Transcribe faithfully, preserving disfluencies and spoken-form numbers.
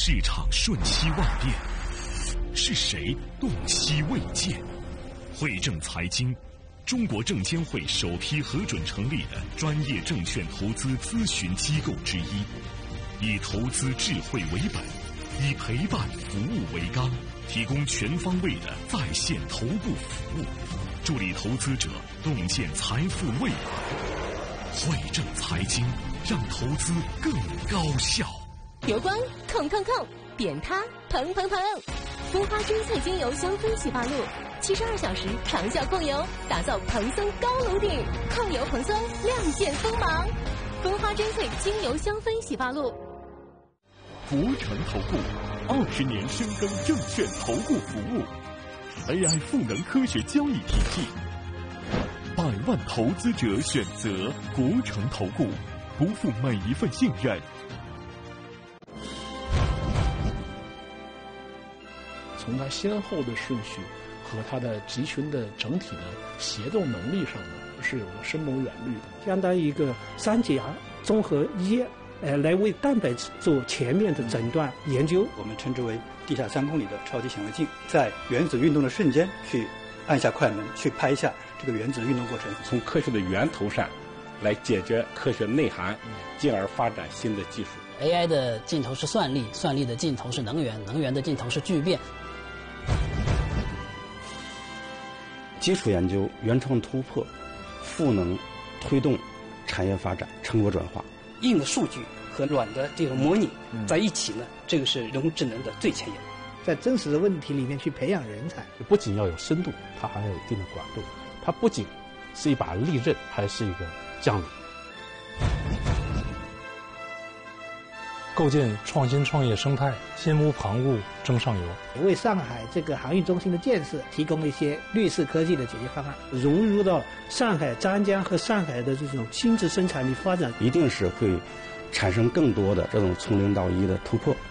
市场瞬息万变，是谁洞悉未见？汇正财经，中国证监会首批核准成立的专业证券投资咨询机构之一，以投资智慧为本，以陪伴服务为纲，提供全方位的在线头部服务，助力投资者洞见财富未来。汇正财经，让投资更高效。 油光控控控，扁塌蓬蓬蓬，蜂花珍萃精油香氛洗发露，七十二小时长效控油，打造蓬松高颅顶，控油蓬松，亮剑锋芒。蜂花珍萃精油香氛洗发露。 国诚投顾二十年深耕证券投顾服务 ，A I 赋能科学交易体系，百万投资者选择国诚投顾，不负每一份信任。 从它先后的顺序和它的集群的整体的协同能力上呢，是有着深谋远虑的， 相当于一个三甲综合医，呃，来为蛋白质做全面的诊断研究。 我们称之为地下三公里的超级显微镜，在原子运动的瞬间去按下快门，去拍一下这个原子运动过程， 从科学的源头上来解决科学内涵，进而发展新的技术。 A I 的尽头是算力，算力的尽头是能源，能源的尽头是聚变。 基础研究、原创突破、赋能推动产业发展、成果转化。 硬的数据和软的这个模拟在一起呢，这个是人工智能的最前沿。 在真实的问题里面去培养人才， 不仅要有深度，它还要有一定的广度。它不仅是一把利刃，还是一个将领。 构建创新创业生态，心无旁骛争上游， 为上海这个航运中心的建设提供了一些绿色科技的解决方案， 融入到上海、湛江和上海的这种新质生产力发展， 一定是会产生更多的这种从零到一的突破。